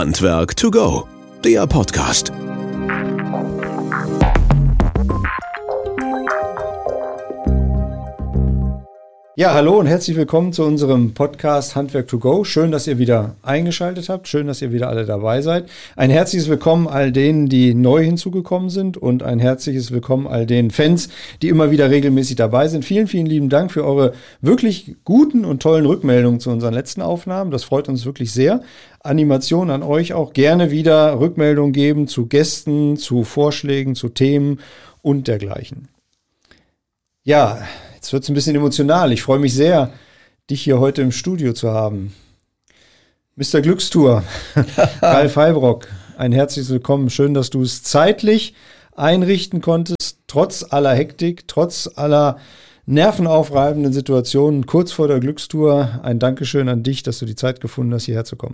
Handwerk to go, der Podcast. Ja, hallo und herzlich willkommen zu unserem Podcast Handwerk to go. Schön, dass ihr wieder eingeschaltet habt. Schön, dass ihr wieder alle dabei seid. Ein herzliches Willkommen all denen, die neu hinzugekommen sind und ein herzliches Willkommen all den Fans, die immer wieder regelmäßig dabei sind. Vielen, vielen lieben Dank für eure wirklich guten und tollen Rückmeldungen zu unseren letzten Aufnahmen. Das freut uns wirklich sehr. Animation an euch auch. Gerne wieder Rückmeldungen geben zu Gästen, zu Vorschlägen, zu Themen und dergleichen. Ja, jetzt wird es ein bisschen emotional. Ich freue mich sehr, dich hier heute im Studio zu haben. Mr. Glückstour, Ralf Heilbrock, ein herzliches Willkommen. Schön, dass du es zeitlich einrichten konntest, trotz aller Hektik, trotz aller nervenaufreibenden Situationen, kurz vor der Glückstour. Ein Dankeschön an dich, dass du die Zeit gefunden hast, hierher zu kommen.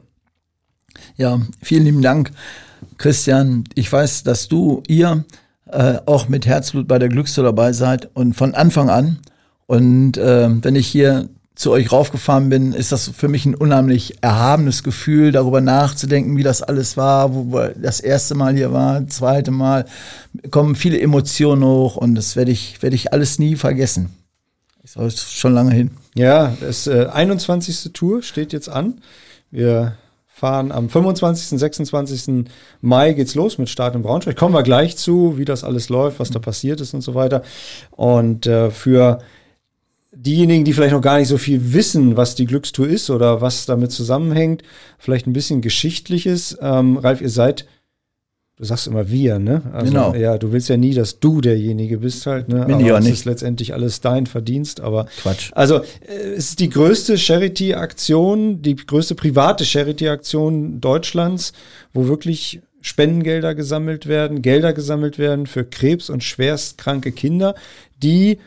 Ja, vielen lieben Dank, Christian. Ich weiß, dass ihr auch mit Herzblut bei der Glückstour dabei seid und von Anfang an. Und wenn ich hier zu euch raufgefahren bin, ist das für mich ein unheimlich erhabenes Gefühl, darüber nachzudenken, wie das alles war, wo wir das erste Mal hier waren, zweite Mal, kommen viele Emotionen hoch und das werde ich alles nie vergessen. Das ist schon lange hin. Ja, das 21. Tour steht jetzt an. Wir fahren am 25. 26. Mai geht's los mit Start in Braunschweig. Kommen wir gleich zu, wie das alles läuft, was da passiert ist und so weiter. Und für diejenigen, die vielleicht noch gar nicht so viel wissen, was die Glückstour ist oder was damit zusammenhängt, vielleicht ein bisschen Geschichtliches. Ralf, ihr seid, du sagst immer wir, ne? Also, genau. Ja, du willst ja nie, dass du derjenige bist halt, ne? Bin ich auch nicht. Das ist letztendlich alles dein Verdienst, aber Quatsch. Also, es ist die größte Charity-Aktion, die größte private Charity-Aktion Deutschlands, wo wirklich Spendengelder gesammelt werden, für Krebs- und schwerstkranke Kinder, die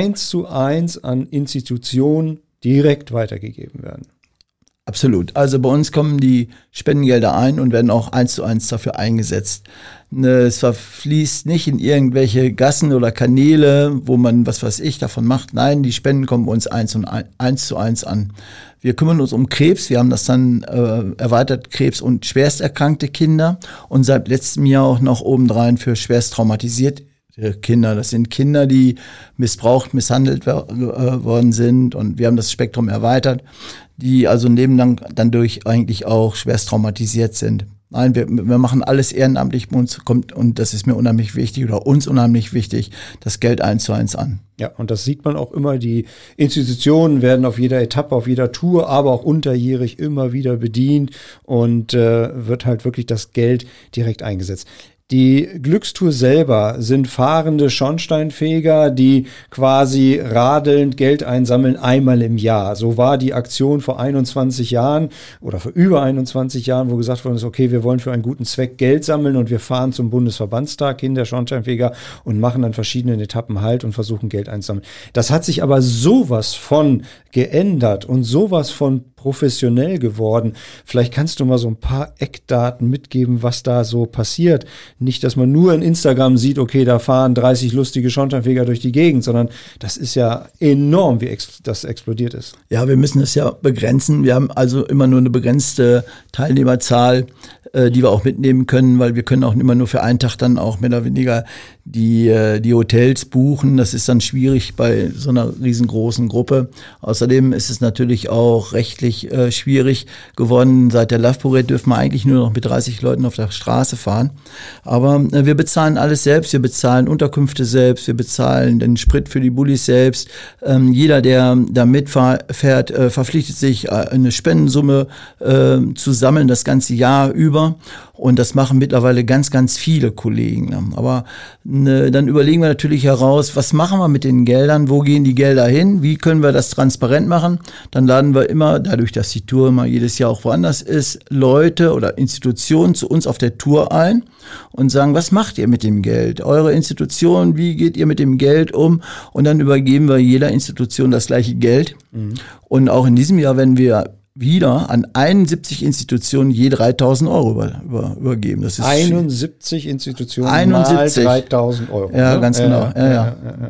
1:1 an Institutionen direkt weitergegeben werden. Absolut. Also bei uns kommen die Spendengelder ein und werden auch 1:1 dafür eingesetzt. Es fließt nicht in irgendwelche Gassen oder Kanäle, wo man was weiß ich davon macht. Nein, die Spenden kommen bei uns 1:1 an. Wir kümmern uns um Krebs. Wir haben das dann erweitert, Krebs- und schwersterkrankte Kinder und seit letztem Jahr auch noch obendrein für schwerst traumatisierte Kinder. Das sind Kinder, die misshandelt worden sind und wir haben das Spektrum erweitert, die also ein Leben lang dann durch eigentlich auch schwerst traumatisiert sind. Nein, wir machen alles ehrenamtlich, bei uns kommt, und das ist mir unheimlich wichtig oder uns unheimlich wichtig, das Geld 1:1 an. Ja, und das sieht man auch immer, die Institutionen werden auf jeder Etappe, auf jeder Tour, aber auch unterjährig immer wieder bedient und wird halt wirklich das Geld direkt eingesetzt. Die Glückstour selber sind fahrende Schornsteinfeger, die quasi radelnd Geld einsammeln einmal im Jahr. So war die Aktion vor 21 Jahren oder vor über 21 Jahren, wo gesagt worden ist, okay, wir wollen für einen guten Zweck Geld sammeln und wir fahren zum Bundesverbandstag hin der Schornsteinfeger und machen an verschiedenen Etappen Halt und versuchen Geld einzusammeln. Das hat sich aber sowas von geändert und sowas von professionell geworden. Vielleicht kannst du mal so ein paar Eckdaten mitgeben, was da so passiert. Nicht, dass man nur in Instagram sieht, okay, da fahren 30 lustige Schornsteinfeger durch die Gegend, sondern das ist ja enorm, wie das explodiert ist. Ja, wir müssen es ja begrenzen. Wir haben also immer nur eine begrenzte Teilnehmerzahl, die wir auch mitnehmen können, weil wir können auch immer nur für einen Tag dann auch mehr oder weniger die Hotels buchen. Das ist dann schwierig bei so einer riesengroßen Gruppe. Außerdem ist es natürlich auch rechtlich schwierig geworden. Seit der Love Parade dürfen wir eigentlich nur noch mit 30 Leuten auf der Straße fahren. Aber wir bezahlen alles selbst. Wir bezahlen Unterkünfte selbst. Wir bezahlen den Sprit für die Bullis selbst. Jeder, der da mitfährt, verpflichtet sich, eine Spendensumme zu sammeln das ganze Jahr über. Und das machen mittlerweile ganz, ganz viele Kollegen. Aber dann überlegen wir natürlich heraus, was machen wir mit den Geldern, wo gehen die Gelder hin, wie können wir das transparent machen. Dann laden wir immer, dadurch, dass die Tour immer jedes Jahr auch woanders ist, Leute oder Institutionen zu uns auf der Tour ein und sagen, was macht ihr mit dem Geld? Eure Institution, wie geht ihr mit dem Geld um? Und dann übergeben wir jeder Institution das gleiche Geld. Mhm. Und auch in diesem Jahr werden wir wieder an 71 Institutionen je 3.000 Euro übergeben. Das ist 71 Institutionen 71. mal 3.000 Euro. Ja, ne? ganz genau. Ja.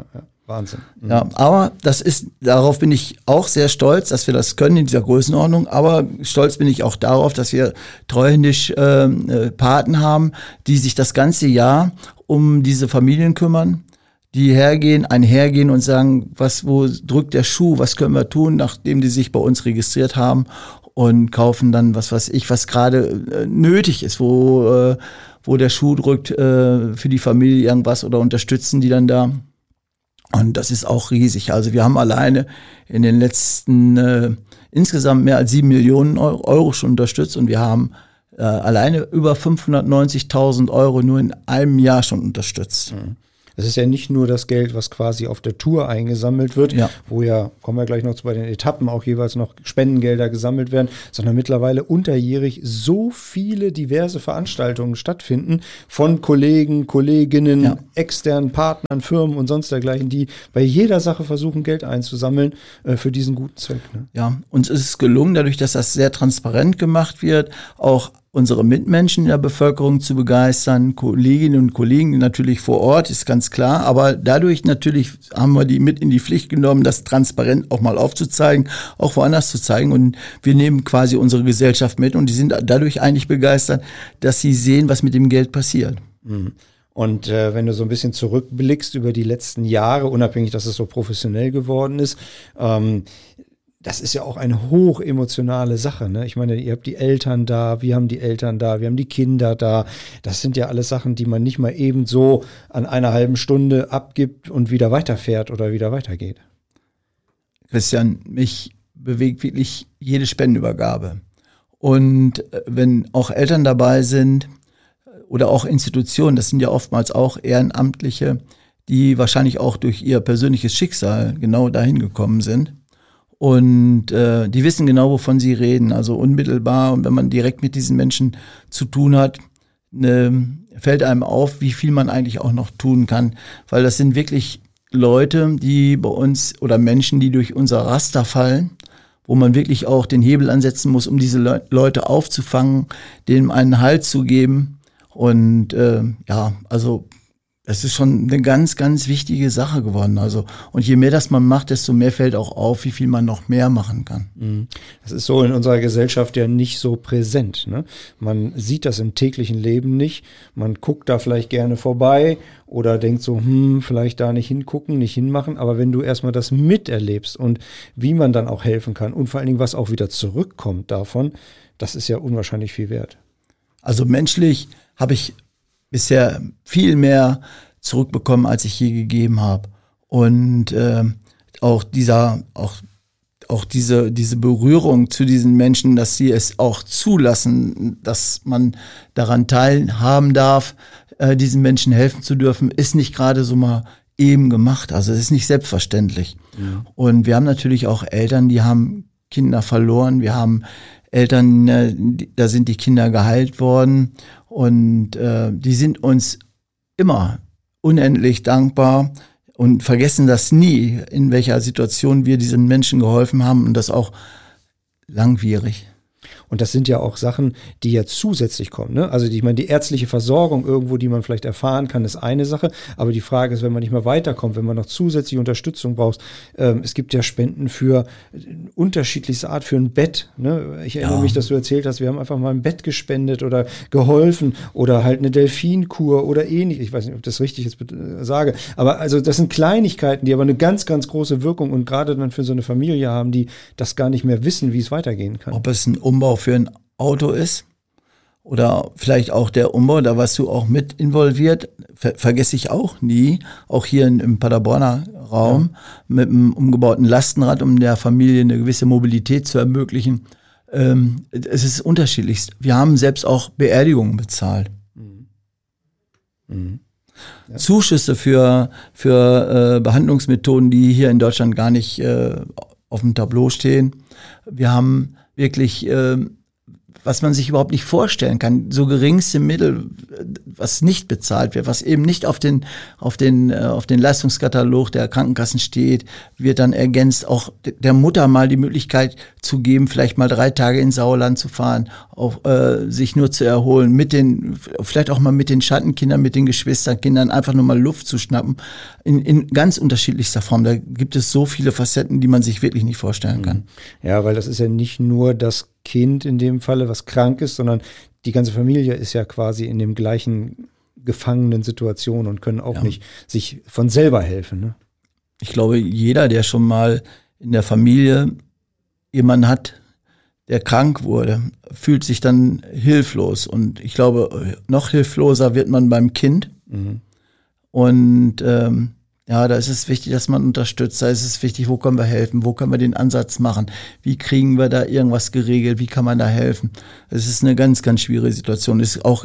Wahnsinn. Ja, aber darauf bin ich auch sehr stolz, dass wir das können in dieser Größenordnung. Aber stolz bin ich auch darauf, dass wir treuhändisch Paten haben, die sich das ganze Jahr um diese Familien kümmern, die einhergehen und sagen, wo drückt der Schuh, was können wir tun, nachdem die sich bei uns registriert haben, und kaufen dann was gerade nötig ist, wo der Schuh drückt, für die Familie irgendwas, oder unterstützen die dann da. Und das ist auch riesig. Also wir haben alleine in den letzten insgesamt mehr als 7 Millionen Euro schon unterstützt, und wir haben alleine über 590.000 Euro nur in einem Jahr schon unterstützt. Es ist ja nicht nur das Geld, was quasi auf der Tour eingesammelt wird, wo ja, kommen wir gleich noch zu bei den Etappen, auch jeweils noch Spendengelder gesammelt werden, sondern mittlerweile unterjährig so viele diverse Veranstaltungen stattfinden von Kollegen, Kolleginnen, externen Partnern, Firmen und sonst dergleichen, die bei jeder Sache versuchen, Geld einzusammeln für diesen guten Zweck. Ne? Ja, uns ist es gelungen, dadurch, dass das sehr transparent gemacht wird, auch unsere Mitmenschen in der Bevölkerung zu begeistern, Kolleginnen und Kollegen natürlich vor Ort, ist ganz klar, aber dadurch natürlich haben wir die mit in die Pflicht genommen, das transparent auch mal aufzuzeigen, auch woanders zu zeigen, und wir nehmen quasi unsere Gesellschaft mit, und die sind dadurch eigentlich begeistert, dass sie sehen, was mit dem Geld passiert. Und wenn du so ein bisschen zurückblickst über die letzten Jahre, unabhängig, dass es so professionell geworden ist, das ist ja auch eine hochemotionale Sache, ne? Ich meine, ihr habt die Eltern da, wir haben die Eltern da, wir haben die Kinder da. Das sind ja alles Sachen, die man nicht mal eben so an einer halben Stunde abgibt und wieder weiterfährt oder wieder weitergeht. Christian, mich bewegt wirklich jede Spendenübergabe. Und wenn auch Eltern dabei sind oder auch Institutionen, das sind ja oftmals auch Ehrenamtliche, die wahrscheinlich auch durch ihr persönliches Schicksal genau dahin gekommen sind. Und die wissen genau, wovon sie reden, also unmittelbar. Und wenn man direkt mit diesen Menschen zu tun hat, fällt einem auf, wie viel man eigentlich auch noch tun kann. Weil das sind wirklich Leute, die bei uns, oder Menschen, die durch unser Raster fallen, wo man wirklich auch den Hebel ansetzen muss, um diese Leute aufzufangen, denen einen Halt zu geben. Und also es ist schon eine ganz, ganz wichtige Sache geworden. Also, und je mehr das man macht, desto mehr fällt auch auf, wie viel man noch mehr machen kann. Das ist so in unserer Gesellschaft ja nicht so präsent, ne? Man sieht das im täglichen Leben nicht. Man guckt da vielleicht gerne vorbei oder denkt so, vielleicht da nicht hingucken, nicht hinmachen. Aber wenn du erstmal das miterlebst und wie man dann auch helfen kann und vor allen Dingen, was auch wieder zurückkommt davon, das ist ja unwahrscheinlich viel wert. Also menschlich habe ich bisher viel mehr zurückbekommen, als ich je gegeben habe. Und auch diese Berührung zu diesen Menschen, dass sie es auch zulassen, dass man daran teilhaben darf, diesen Menschen helfen zu dürfen, ist nicht gerade so mal eben gemacht. Also es ist nicht selbstverständlich. Ja. Und wir haben natürlich auch Eltern, die haben Kinder verloren. Wir haben Eltern, da sind die Kinder geheilt worden. Und die sind uns immer unendlich dankbar und vergessen das nie, in welcher Situation wir diesen Menschen geholfen haben, und das auch langwierig. Und das sind ja auch Sachen, die ja zusätzlich kommen, ne? Also ich meine, die ärztliche Versorgung irgendwo, die man vielleicht erfahren kann, ist eine Sache. Aber die Frage ist, wenn man nicht mehr weiterkommt, wenn man noch zusätzliche Unterstützung braucht. Es gibt ja Spenden für unterschiedlichste Art, für ein Bett, ne? Ich erinnere mich, dass du erzählt hast, wir haben einfach mal ein Bett gespendet oder geholfen oder halt eine Delfinkur oder ähnlich. Ich weiß nicht, ob ich das richtig jetzt sage. Aber also das sind Kleinigkeiten, die aber eine ganz, ganz große Wirkung und gerade dann für so eine Familie haben, die das gar nicht mehr wissen, wie es weitergehen kann. Ob es ein Umbau für ein Auto ist oder vielleicht auch der Umbau, da warst du auch mit involviert, vergesse ich auch nie, auch hier im Paderborner Raum, mit einem umgebauten Lastenrad, um der Familie eine gewisse Mobilität zu ermöglichen. Es ist unterschiedlich. Wir haben selbst auch Beerdigungen bezahlt. Ja. Zuschüsse für Behandlungsmethoden, die hier in Deutschland gar nicht auf dem Tableau stehen. Wir haben wirklich was man sich überhaupt nicht vorstellen kann. So geringste Mittel, was nicht bezahlt wird, was eben nicht auf den Leistungskatalog der Krankenkassen steht, wird dann ergänzt, auch der Mutter mal die Möglichkeit zu geben, vielleicht mal 3 Tage ins Sauerland zu fahren, sich nur zu erholen, vielleicht auch mal mit den Schattenkindern, mit den Geschwisterkindern einfach nur mal Luft zu schnappen, in ganz unterschiedlichster Form. Da gibt es so viele Facetten, die man sich wirklich nicht vorstellen kann. Ja, weil das ist ja nicht nur das Kind in dem Falle, was krank ist, sondern die ganze Familie ist ja quasi in dem gleichen gefangenen Situation und können auch nicht sich von selber helfen. Ne? Ich glaube, jeder, der schon mal in der Familie jemanden hat, der krank wurde, fühlt sich dann hilflos. Und ich glaube, noch hilfloser wird man beim Kind. Und da ist es wichtig, dass man unterstützt. Da ist es wichtig, wo können wir helfen, wo können wir den Ansatz machen, wie kriegen wir da irgendwas geregelt, wie kann man da helfen. Es ist eine ganz, ganz schwierige Situation. Es ist auch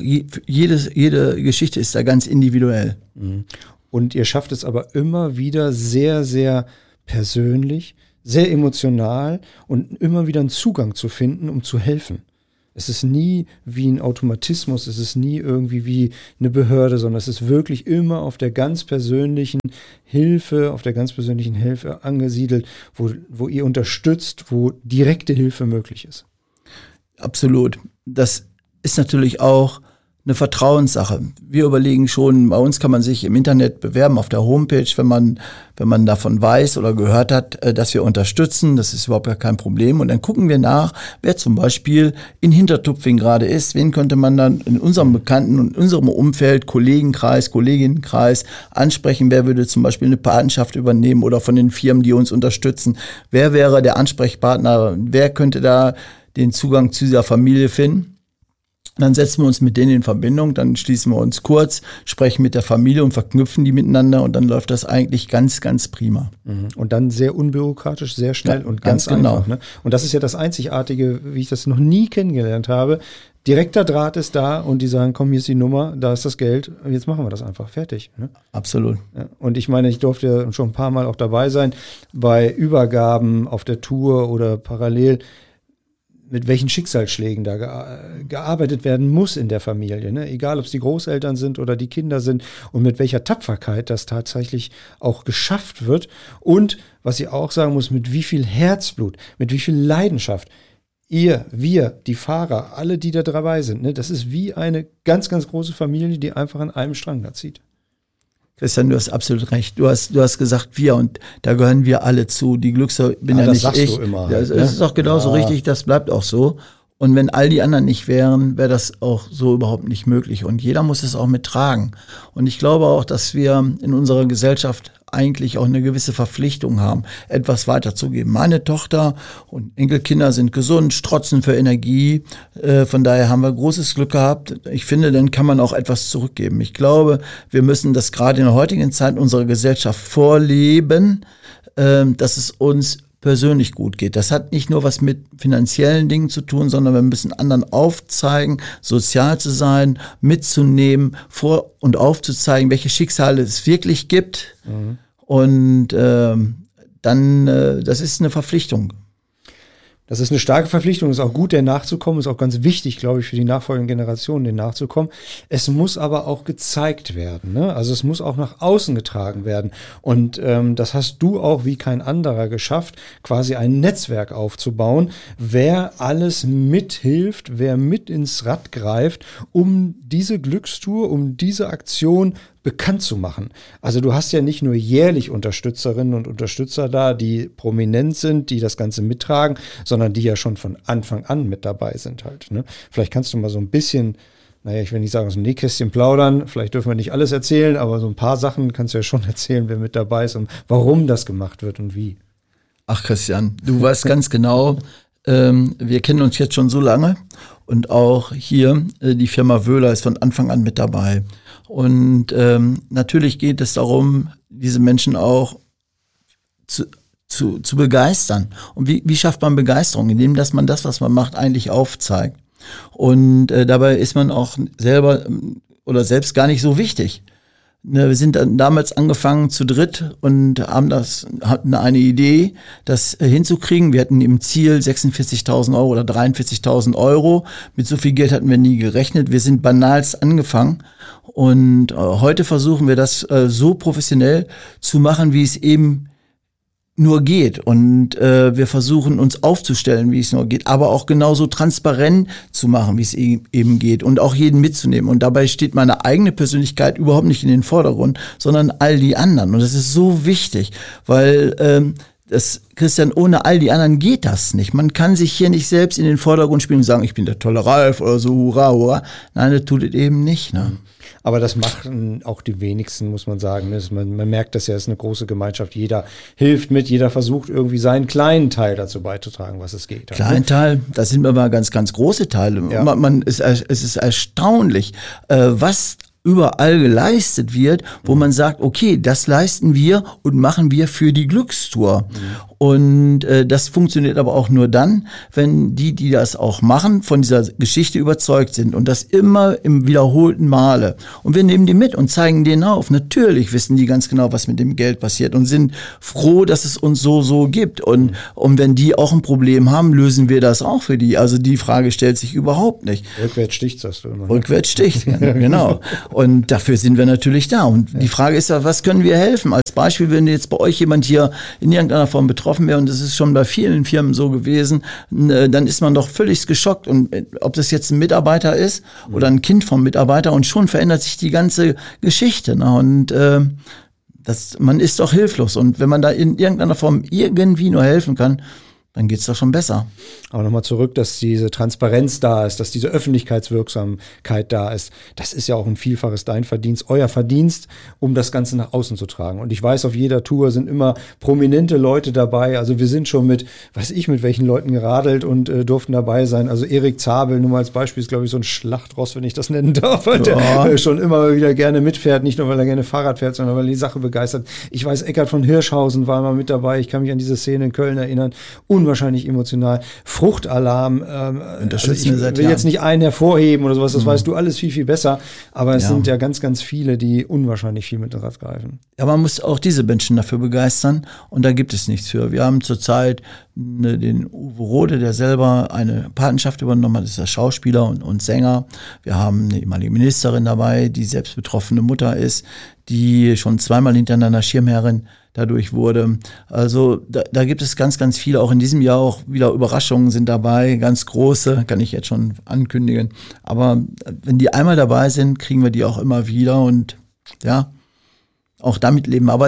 jede Geschichte ist da ganz individuell. Und ihr schafft es aber immer wieder sehr, sehr persönlich, sehr emotional und immer wieder einen Zugang zu finden, um zu helfen. Es ist nie wie ein Automatismus, es ist nie irgendwie wie eine Behörde, sondern es ist wirklich immer auf der ganz persönlichen Hilfe, angesiedelt, wo ihr unterstützt, wo direkte Hilfe möglich ist. Absolut. Das ist natürlich auch eine Vertrauenssache. Wir überlegen schon, bei uns kann man sich im Internet bewerben auf der Homepage, wenn man davon weiß oder gehört hat, dass wir unterstützen. Das ist überhaupt gar kein Problem. Und dann gucken wir nach, wer zum Beispiel in Hintertupfing gerade ist. Wen könnte man dann in unserem Bekannten und in unserem Umfeld, Kolleginnenkreis ansprechen? Wer würde zum Beispiel eine Patenschaft übernehmen oder von den Firmen, die uns unterstützen? Wer wäre der Ansprechpartner? Wer könnte da den Zugang zu dieser Familie finden? Dann setzen wir uns mit denen in Verbindung, dann schließen wir uns kurz, sprechen mit der Familie und verknüpfen die miteinander und dann läuft das eigentlich ganz, ganz prima. Und dann sehr unbürokratisch, sehr schnell und ganz einfach. Genau. Ne? Und das ist ja das Einzigartige, wie ich das noch nie kennengelernt habe. Direkter Draht ist da und die sagen, komm, hier ist die Nummer, da ist das Geld, jetzt machen wir das einfach, fertig. Ne? Absolut. Ja, und ich meine, ich durfte ja schon ein paar Mal auch dabei sein, bei Übergaben auf der Tour oder parallel, mit welchen Schicksalsschlägen da gearbeitet werden muss in der Familie, ne? Egal, ob es die Großeltern sind oder die Kinder sind und mit welcher Tapferkeit das tatsächlich auch geschafft wird und, was ich auch sagen muss, mit wie viel Herzblut, mit wie viel Leidenschaft wir, die Fahrer, alle, die da dabei sind, ne? Das ist wie eine ganz, ganz große Familie, die einfach an einem Strang da zieht. Christian, du hast absolut recht. Du hast gesagt wir und da gehören wir alle zu. Die bin ja das nicht sagst ich. Du immer. Das ist auch genauso richtig, das bleibt auch so. Und wenn all die anderen nicht wären, wäre das auch so überhaupt nicht möglich. Und jeder muss es auch mittragen. Und ich glaube auch, dass wir in unserer Gesellschaft eigentlich auch eine gewisse Verpflichtung haben, etwas weiterzugeben. Meine Tochter und Enkelkinder sind gesund, strotzen für Energie. Von daher haben wir großes Glück gehabt. Ich finde, dann kann man auch etwas zurückgeben. Ich glaube, wir müssen das gerade in der heutigen Zeit unserer Gesellschaft vorleben, dass es uns persönlich gut geht. Das hat nicht nur was mit finanziellen Dingen zu tun, sondern wir müssen anderen aufzeigen, sozial zu sein, mitzunehmen, vor- und aufzuzeigen, welche Schicksale es wirklich gibt. Und dann, das ist eine Verpflichtung. Das ist eine starke Verpflichtung, ist auch gut, der nachzukommen, ist auch ganz wichtig, glaube ich, für die nachfolgenden Generationen, den nachzukommen. Es muss aber auch gezeigt werden, ne? Also es muss auch nach außen getragen werden. Und das hast du auch wie kein anderer geschafft, quasi ein Netzwerk aufzubauen, wer alles mithilft, wer mit ins Rad greift, um diese Glückstour, um diese Aktion bekannt zu machen. Also du hast ja nicht nur jährlich Unterstützerinnen und Unterstützer da, die prominent sind, die das Ganze mittragen, sondern die ja schon von Anfang an mit dabei sind halt. Ne? Vielleicht kannst du mal so ein bisschen, naja, ich will nicht sagen aus dem Nähkästchen plaudern, vielleicht dürfen wir nicht alles erzählen, aber so ein paar Sachen kannst du ja schon erzählen, wer mit dabei ist und warum das gemacht wird und wie. Ach Christian, du weißt ganz genau, wir kennen uns jetzt schon so lange und auch hier die Firma Wöhler ist von Anfang an mit dabei. Und natürlich geht es darum, diese Menschen auch zu begeistern. Und wie schafft man Begeisterung? Indem, dass man das, was man macht, eigentlich aufzeigt. Und dabei ist man auch selber oder selbst gar nicht so wichtig. Wir sind dann damals angefangen zu dritt und hatten eine Idee, das hinzukriegen. Wir hatten im Ziel 46.000 Euro oder 43.000 Euro. Mit so viel Geld hatten wir nie gerechnet. Wir sind banalst angefangen. Und heute versuchen wir das so professionell zu machen, wie es eben nur geht. Und wir versuchen uns aufzustellen, wie es nur geht, aber auch genauso transparent zu machen, wie es eben geht und auch jeden mitzunehmen. Und dabei steht meine eigene Persönlichkeit überhaupt nicht in den Vordergrund, sondern all die anderen. Und das ist so wichtig, weil Christian, ohne all die anderen geht das nicht. Man kann sich hier nicht selbst in den Vordergrund spielen und sagen, ich bin der tolle Ralf oder so, hurra, hurra. Nein, das tut es eben nicht. Ne? Aber das machen auch die wenigsten, muss man sagen. Man merkt das ja, es ist eine große Gemeinschaft. Jeder hilft mit, jeder versucht irgendwie seinen kleinen Teil dazu beizutragen, was es geht. Kleinen Teil, das sind aber ganz, ganz große Teile. Ja. Es ist erstaunlich, was überall geleistet wird, wo man sagt, okay, das leisten wir und machen wir für die Glückstour. Und das funktioniert aber auch nur dann, wenn die das auch machen, von dieser Geschichte überzeugt sind und das immer im wiederholten Male. Und wir nehmen die mit und zeigen denen auf. Natürlich wissen die ganz genau, was mit dem Geld passiert und sind froh, dass es uns so gibt. Und wenn die auch ein Problem haben, lösen wir das auch für die. Also die Frage stellt sich überhaupt nicht. Rückwärts sticht, sagst du immer. Rückwärts sticht, genau. Und dafür sind wir natürlich da. Und die Frage ist ja, was können wir helfen? Als Beispiel, wenn jetzt bei euch jemand hier in irgendeiner Form betroffen wäre, und das ist schon bei vielen Firmen so gewesen, dann ist man doch völlig geschockt. Und ob das jetzt ein Mitarbeiter ist oder ein Kind vom Mitarbeiter, und schon verändert sich die ganze Geschichte. Ne? Und man ist doch hilflos. Und wenn man da in irgendeiner Form irgendwie nur helfen kann, dann geht's doch schon besser. Aber nochmal zurück, dass diese Transparenz da ist, dass diese Öffentlichkeitswirksamkeit da ist. Das ist ja auch ein Vielfaches dein Verdienst, euer Verdienst, um das Ganze nach außen zu tragen. Und ich weiß, auf jeder Tour sind immer prominente Leute dabei. Also wir sind schon mit welchen Leuten geradelt und durften dabei sein. Also Erik Zabel, nur mal als Beispiel, ist, glaube ich, so ein Schlachtross, wenn ich das nennen darf, der schon immer wieder gerne mitfährt. Nicht nur, weil er gerne Fahrrad fährt, sondern weil er die Sache begeistert. Ich weiß, Eckhard von Hirschhausen war mal mit dabei. Ich kann mich an diese Szene in Köln erinnern. Unwahrscheinlich emotional. Fruchtalarm, also ich will jetzt nicht einen hervorheben oder sowas, das weißt du alles viel, viel besser, aber es sind ja ganz, ganz viele, die unwahrscheinlich viel mit dem Rad greifen. Ja, man muss auch diese Menschen dafür begeistern und da gibt es nichts für. Wir haben zurzeit den Uwe Rode, der selber eine Patenschaft übernommen hat, das ist der Schauspieler und Sänger. Wir haben eine ehemalige Ministerin dabei, die selbst betroffene Mutter ist, die schon zweimal hintereinander Schirmherrin dadurch wurde. Also da gibt es ganz, ganz viele, auch in diesem Jahr auch wieder Überraschungen sind dabei, ganz große, kann ich jetzt schon ankündigen. Aber wenn die einmal dabei sind, kriegen wir die auch immer wieder und ja, auch damit leben. Aber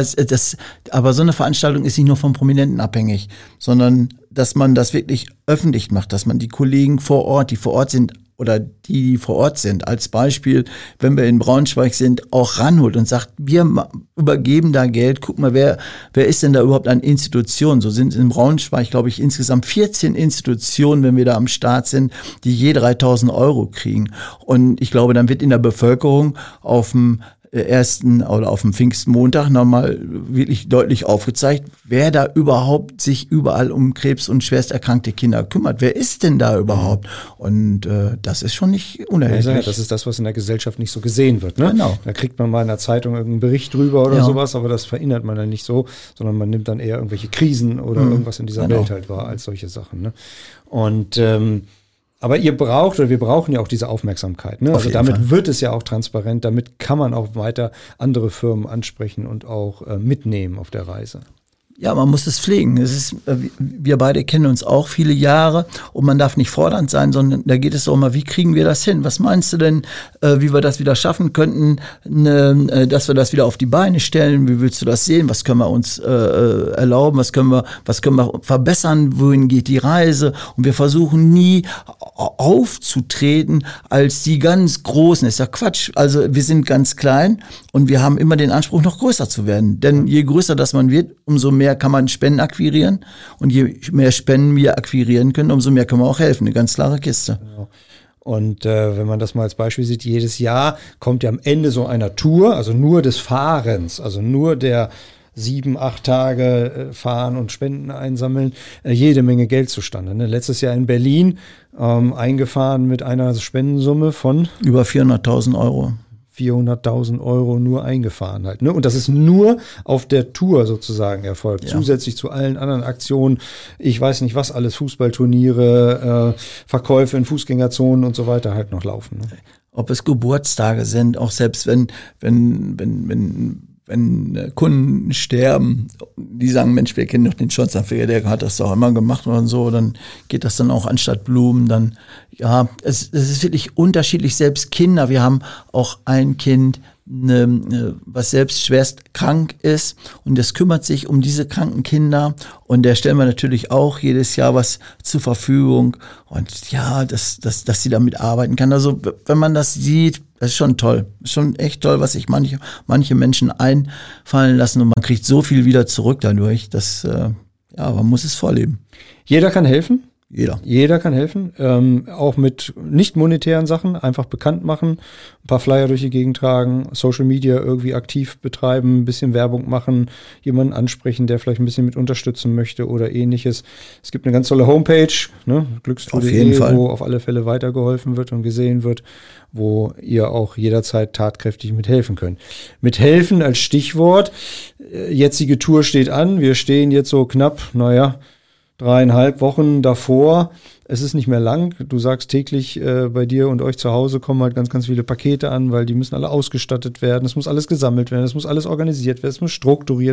so eine Veranstaltung ist nicht nur vom Prominenten abhängig, sondern dass man das wirklich öffentlich macht, dass man die Kollegen vor Ort, die vor Ort sind, oder die vor Ort sind, als Beispiel, wenn wir in Braunschweig sind, auch ranholt und sagt, wir übergeben da Geld, guck mal, wer ist denn da überhaupt an Institutionen? So sind in Braunschweig, glaube ich, insgesamt 14 Institutionen, wenn wir da am Start sind, die je 3.000 Euro kriegen. Und ich glaube, dann wird in der Bevölkerung auf dem ersten oder auf dem Pfingstmontag nochmal wirklich deutlich aufgezeigt, wer da überhaupt sich überall um Krebs und schwerst erkrankte Kinder kümmert. Wer ist denn da überhaupt? Und das ist schon nicht unerheblich. Ja, das ist das, was in der Gesellschaft nicht so gesehen wird. Ne? Genau. Da kriegt man mal in der Zeitung irgendeinen Bericht drüber oder sowas, aber das verinnert man dann nicht so, sondern man nimmt dann eher irgendwelche Krisen oder irgendwas in dieser Welt halt wahr als solche Sachen. Ne? Und aber wir brauchen ja auch diese Aufmerksamkeit. Ne? Also damit wird es ja auch transparent, damit kann man auch weiter andere Firmen ansprechen und auch mitnehmen auf der Reise. Ja, man muss es pflegen. Wir beide kennen uns auch viele Jahre und man darf nicht fordernd sein, sondern da geht es auch mal, wie kriegen wir das hin? Was meinst du denn, wie wir das wieder schaffen könnten, dass wir das wieder auf die Beine stellen? Wie willst du das sehen? Was können wir uns erlauben? Was können wir verbessern? Wohin geht die Reise? Und wir versuchen nie aufzutreten als die ganz Großen. Das ist ja Quatsch. Also wir sind ganz klein und wir haben immer den Anspruch, noch größer zu werden. Denn je größer das man wird, umso mehr kann man Spenden akquirieren. Und je mehr Spenden wir akquirieren können, umso mehr können wir auch helfen. Eine ganz klare Kiste. Genau. Und wenn man das mal als Beispiel sieht, jedes Jahr kommt ja am Ende so einer Tour, also nur des Fahrens, also nur der 7-8 Tage fahren und Spenden einsammeln, jede Menge Geld zustande. Ne? Letztes Jahr in Berlin eingefahren mit einer Spendensumme von über 400.000 Euro. 400.000 Euro nur eingefahren halt. Ne? Und das ist nur auf der Tour sozusagen erfolgt. Ja. Zusätzlich zu allen anderen Aktionen, ich weiß nicht was alles, Fußballturniere, Verkäufe in Fußgängerzonen und so weiter halt noch laufen. Ne? Ob es Geburtstage sind, auch selbst wenn Kunden sterben, die sagen, Mensch, wir kennen doch den Schornsteinfeger, der hat das doch immer gemacht und so, dann geht das dann auch anstatt Blumen, dann, ja, es ist wirklich unterschiedlich, selbst Kinder, wir haben auch ein Kind, was selbst schwerst krank ist und das kümmert sich um diese kranken Kinder und der stellen wir natürlich auch jedes Jahr was zur Verfügung und ja, dass sie damit arbeiten kann. Also wenn man das sieht, das ist schon toll. Das ist schon echt toll, was sich manche Menschen einfallen lassen und man kriegt so viel wieder zurück dadurch, dass man muss es vorleben. Jeder kann helfen? Jeder kann helfen, auch mit nicht monetären Sachen, einfach bekannt machen, ein paar Flyer durch die Gegend tragen, Social Media irgendwie aktiv betreiben, ein bisschen Werbung machen, jemanden ansprechen, der vielleicht ein bisschen mit unterstützen möchte oder ähnliches. Es gibt eine ganz tolle Homepage, ne, glückstour.de, wo auf alle Fälle weitergeholfen wird und gesehen wird, wo ihr auch jederzeit tatkräftig mithelfen könnt. Mithelfen als Stichwort, jetzige Tour steht an, wir stehen jetzt so knapp, 3,5 Wochen davor. Es ist nicht mehr lang. Du sagst täglich, bei dir und euch zu Hause kommen halt ganz, ganz viele Pakete an, weil die müssen alle ausgestattet werden. Es muss alles gesammelt werden, es muss alles organisiert werden, es muss strukturiert